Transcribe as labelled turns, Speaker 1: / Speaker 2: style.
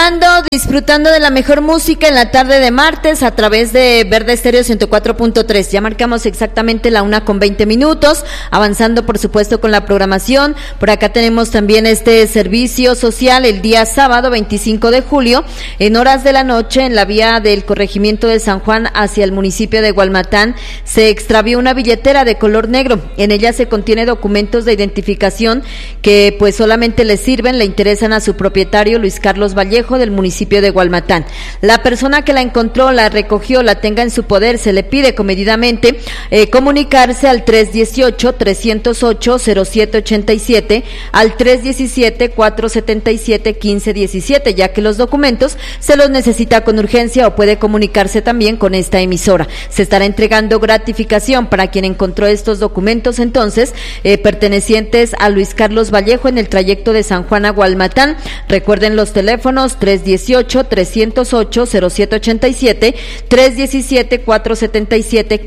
Speaker 1: disfrutando de la mejor música en la tarde de martes a través de Verde Estéreo 104.3. Ya marcamos exactamente la 1:20, avanzando por supuesto con la programación. Por acá tenemos también este servicio social el día sábado 25 de julio, en horas de la noche, en la vía del corregimiento de San Juan hacia el municipio de Gualmatán, se extravió una billetera de color negro. En ella se contiene documentos de identificación que pues solamente le interesan a su propietario, Luis Carlos Vallejo, del municipio de Gualmatán. La persona que la encontró, la recogió, la tenga en su poder, se le pide comedidamente comunicarse al 318-308-0787, al 317-477-1517, ya que los documentos se los necesita con urgencia, o puede comunicarse también con esta emisora. Se estará entregando gratificación para quien encontró estos documentos, entonces, pertenecientes a Luis Carlos Vallejo en el trayecto de San Juan a Gualmatán. Recuerden los teléfonos 318-308-0787, 317-477-1517.